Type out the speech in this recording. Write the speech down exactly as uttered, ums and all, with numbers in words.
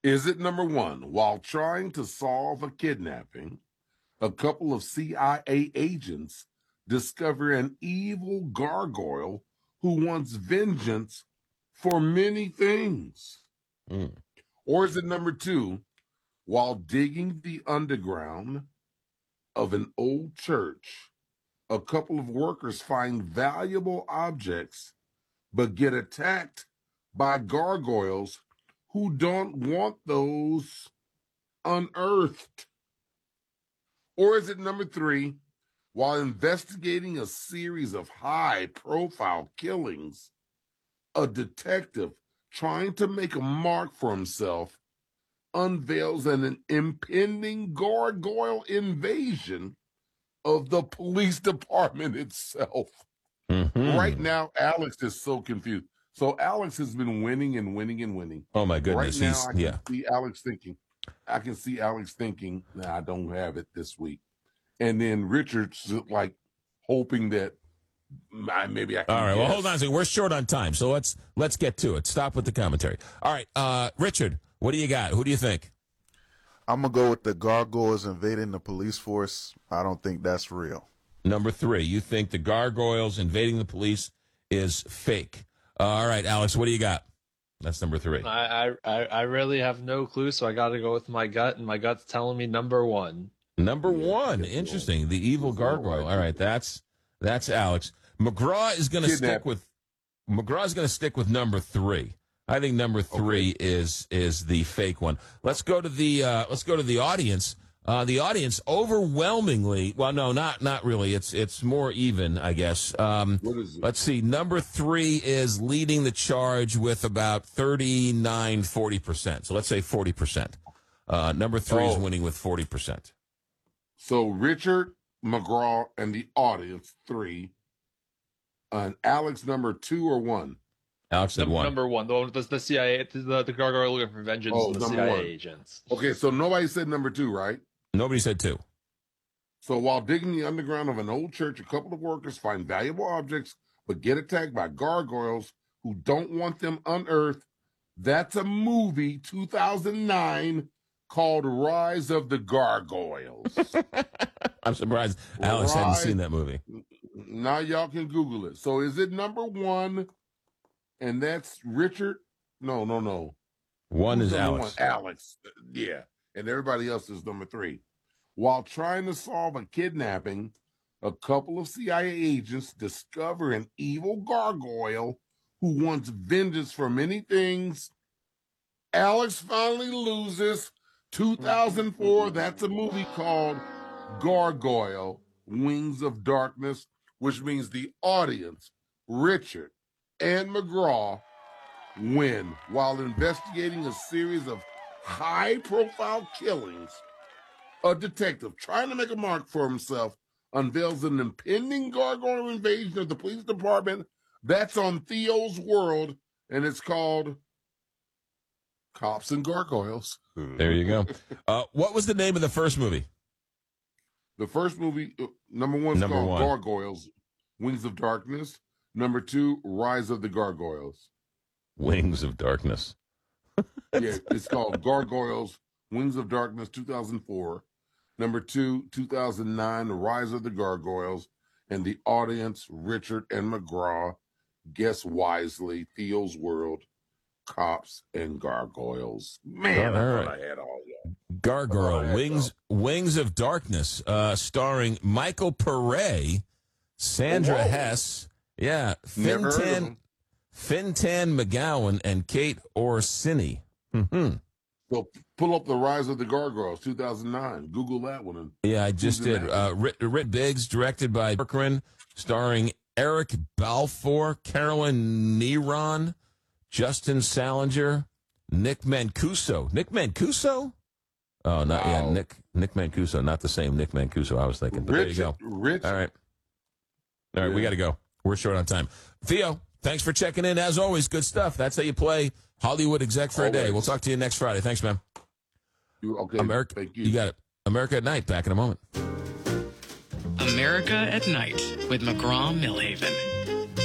Is it number one, while trying to solve a kidnapping, a couple of C I A agents discover an evil gargoyle who wants vengeance for many things? Mm. Or is it number two, while digging the underground of an old church, a couple of workers find valuable objects but get attacked by gargoyles who don't want those unearthed? Or is it number three, while investigating a series of high-profile killings, a detective trying to make a mark for himself unveils an impending gargoyle invasion of the police department itself? Mm-hmm. Right now, Alex is so confused. So Alex has been winning and winning and winning. Oh, my goodness. Right now, He's, I can yeah. see Alex thinking, I can see Alex thinking, nah, I don't have it this week. And then Richard's like hoping that maybe I can All right. guess. Well, hold on a second. We're short on time, so let's let's get to it. Stop with the commentary. All right. Uh, Richard, what do you got? Who do you think? I'm going to go with the gargoyles invading the police force. I don't think that's real. Number three, you think the gargoyles invading the police is fake. Uh, all right, Alex, what do you got? That's number three. I, I, I really have no clue, so I got to go with my gut, and my gut's telling me number one. Number one. Interesting. The evil gargoyle. All right, that's that's Alex. McGraw is going to stick with McGraw is going to stick with number three. I think number three okay. is is the fake one. Let's go to the uh, let's go to the audience. Uh, the audience overwhelmingly, well, no, not not really. It's it's more even, I guess. Um, what is it? Let's see. Number three is leading the charge with about thirty-nine, forty percent. So let's say forty percent. Uh, number three oh. is winning with forty percent. So Richard, McGraw, and the audience, three. And Alex, number two or one? Alex said number, one. Number one. The, the, the C I A, the, the gargoyle looking for vengeance oh, and the number C I A one. agents. Okay, so nobody said number two, right? Nobody said two. So while digging the underground of an old church, a couple of workers find valuable objects but get attacked by gargoyles who don't want them unearthed. That's a movie, two thousand nine, called Rise of the Gargoyles. I'm surprised Alex Rise, hadn't seen that movie. Now y'all can Google it. So is it number one? And that's Richard? No, no, no. One Who's is Alex. One? Alex. Yeah. And everybody else is number three. While trying to solve a kidnapping, a couple of C I A agents discover an evil gargoyle who wants vengeance for many things. Alex finally loses. two thousand four, that's a movie called Gargoyle, Wings of Darkness, which means the audience, Richard and McGraw, win while investigating a series of high-profile killings. A detective trying to make a mark for himself unveils an impending gargoyle invasion of the police department. That's on Theo's World, and it's called Cops and Gargoyles. There you go. Uh, what was the name of the first movie? The first movie, uh, number one, is number called one. Gargoyles, Wings of Darkness. Number two, Rise of the Gargoyles. Wings of Darkness. Yeah, it's called Gargoyles, Wings of Darkness, two thousand four. Number two, two thousand nine, Rise of the Gargoyles. And the audience, Richard and McGraw, guess wisely, Theo's World, Cops and Gargoyles. Man, all I right. thought I had all that. Gargoyle, oh, Wings Wings of Darkness, uh, starring Michael Pare, Sandra oh, Hess, yeah, Never heard of Fintan, him. Fintan McGowan, and Kate Orsini. Mm-hmm. So pull up the Rise of the Gargoyles, two thousand nine. Google that one. And yeah, I just did. Uh, Rit, Rit Biggs, directed by Corcoran, starring Eric Balfour, Carolyn Neron, Justin Salinger, Nick Mancuso. Nick Mancuso? Oh, not wow. yeah, Nick Nick Mancuso, not the same Nick Mancuso I was thinking. But Rich, there you go. Rich. All right. All right, yeah. we got to go. We're short on time. Theo, thanks for checking in. As always, good stuff. That's how you play Hollywood Exec for always. a day. We'll talk to you next Friday. Thanks, man. You, okay, America, thank you. You got it. America at Night, back in a moment. America at Night with McGraw Millhaven.